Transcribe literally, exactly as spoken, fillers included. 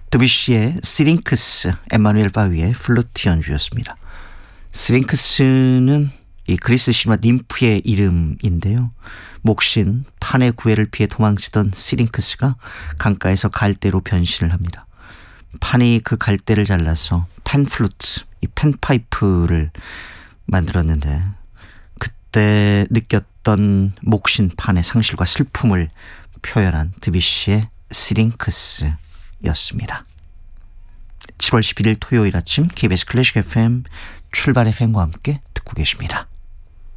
드뷔시의 시링크스, 에마누엘 바위의 플루트 연주였습니다. 시링크스는 이 그리스 신화 님프의 이름인데요. 목신 판의 구애를 피해 도망치던 시링크스가 강가에서 갈대로 변신을 합니다. 판이 그 갈대를 잘라서 팬플루트, 이 팬파이프를 만들었는데 그때 느꼈던 목신 판의 상실과 슬픔을 표현한 드뷔시의 시링크스였습니다. 칠월 십일일 토요일 아침 케이비에스 클래식 에프엠 출발 에프엠과 함께 듣고 계십니다.